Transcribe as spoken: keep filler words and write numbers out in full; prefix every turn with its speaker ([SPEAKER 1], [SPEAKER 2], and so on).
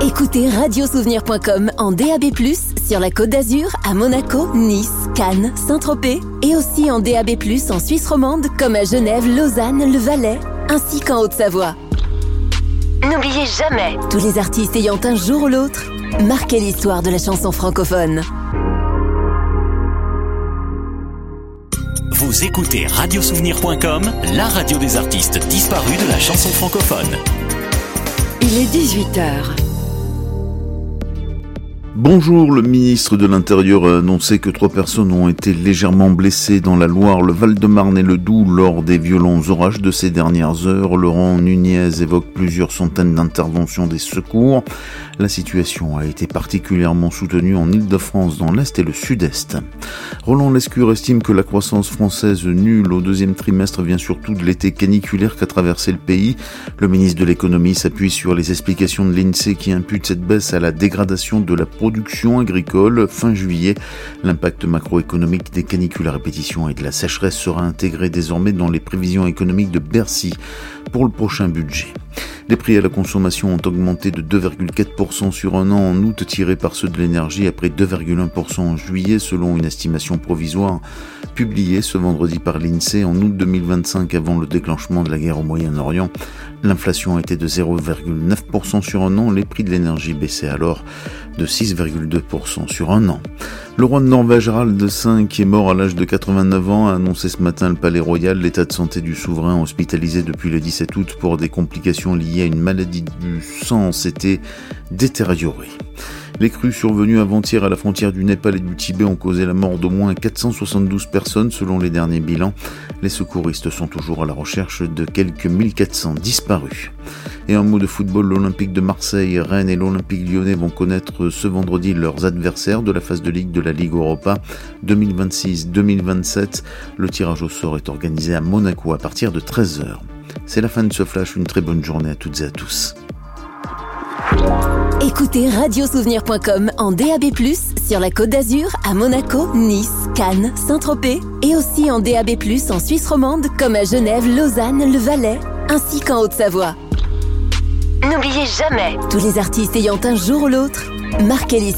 [SPEAKER 1] Écoutez radiosouvenir point com en D A B plus, sur la Côte d'Azur, à Monaco, Nice, Cannes, Saint-Tropez et aussi en D A B plus, en Suisse romande, comme à Genève, Lausanne, le Valais, ainsi qu'en Haute-Savoie. N'oubliez jamais, tous les artistes ayant un jour ou l'autre marqué l'histoire de la chanson francophone.
[SPEAKER 2] Vous écoutez radiosouvenir point com, la radio des artistes disparus de la chanson francophone.
[SPEAKER 3] Il est dix-huit heures.
[SPEAKER 4] Bonjour, le ministre de l'Intérieur a annoncé que trois personnes ont été légèrement blessées dans la Loire, le Val-de-Marne et le Doubs lors des violents orages de ces dernières heures. Laurent Nunez évoque plusieurs centaines d'interventions des secours. La situation a été particulièrement soutenue en Île-de-France, dans l'Est et le Sud-Est. Roland Lescure estime que la croissance française nulle au deuxième trimestre vient surtout de l'été caniculaire qu'a traversé le pays. Le ministre de l'économie s'appuie sur les explications de l'INSEE qui impute cette baisse à la dégradation de la production agricole. Fin juillet, l'impact macroéconomique des canicules à répétition et de la sécheresse sera intégré désormais dans les prévisions économiques de Bercy pour le prochain budget. Les prix à la consommation ont augmenté de deux virgule quatre pour cent sur un an en août, tiré par ceux de l'énergie après deux virgule un pour cent en juillet, selon une estimation provisoire publiée ce vendredi par l'INSEE. En août deux mille vingt-cinq, avant le déclenchement de la guerre au Moyen-Orient, l'inflation était de zéro virgule neuf pour cent sur un an. Les prix de l'énergie baissaient alors de six virgule deux pour cent sur un an. Le roi de Norvège, Harald cinq, qui est mort à l'âge de quatre-vingt-neuf ans, a annoncé ce matin le Palais Royal l'état de santé du souverain, hospitalisé depuis le dix-sept août pour des complications liées à une maladie du sang, s'était détérioré. Les crues survenues avant-hier à la frontière du Népal et du Tibet ont causé la mort d'au moins quatre cent soixante-douze personnes selon les derniers bilans. Les secouristes sont toujours à la recherche de quelques mille quatre cents disparus. Et un mot de football, l'Olympique de Marseille, Rennes et l'Olympique Lyonnais vont connaître ce vendredi leurs adversaires de la phase de Ligue de la Ligue Europa deux mille vingt-six deux mille vingt-sept. Le tirage au sort est organisé à Monaco à partir de treize heures. C'est la fin de ce flash, une très bonne journée à toutes et à tous.
[SPEAKER 1] Écoutez radiosouvenir point com en D A B plus, sur la Côte d'Azur, à Monaco, Nice, Cannes, Saint-Tropez et aussi en D A B plus, en Suisse romande, comme à Genève, Lausanne, le Valais, ainsi qu'en Haute-Savoie. N'oubliez jamais, tous les artistes ayant un jour ou l'autre marqué l'histoire.